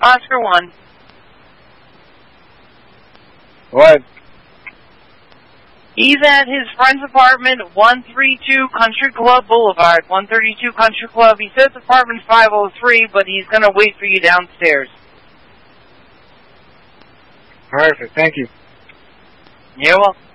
Oscar 1. What? He's at his friend's apartment, 132 Country Club Boulevard, 132 Country Club. He says apartment 503, but he's going to wait for you downstairs. Perfect, thank you. You're welcome.